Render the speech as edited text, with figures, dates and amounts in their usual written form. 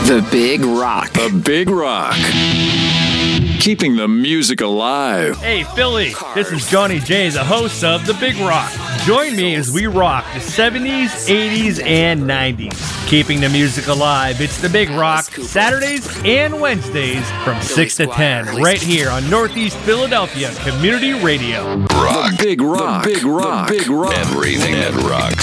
The Big Rock. The Big Rock. Keeping the music alive. Hey, Philly, this is Johnny J, the host of The Big Rock. Join me as we rock the 70s, 80s, and 90s. Keeping the music alive, it's The Big Rock, Saturdays and Wednesdays from 6 to 10, right here on Northeast Philadelphia Community Radio. Rock. The Big Rock. The Big Rock. The Big Rock. Everything that rocks.